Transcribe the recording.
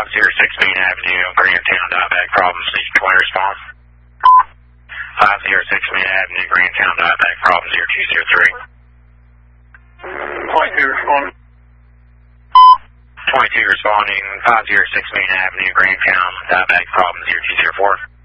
506 Main Avenue, Grandtown, diabetic problems, station 20 response. 506 Main Avenue, Grandtown, diabetic problems, 0203. 22 responding. 22 responding, 506 Main Avenue, Grandtown, diabetic problems, 0204.